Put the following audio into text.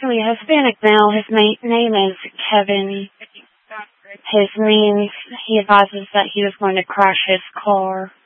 actually a Hispanic male. His name is Kevin. His means he advises that he was going to crash his car.